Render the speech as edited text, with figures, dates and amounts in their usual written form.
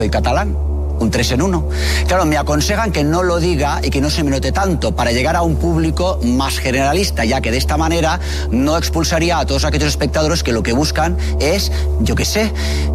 y catalán. Un 3 en 1. Claro, me aconsejan que no lo diga y que no se me note tanto para llegar a un público más generalista, ya que de esta manera no expulsaría a todos aquellos espectadores que lo que buscan es, yo qué sé,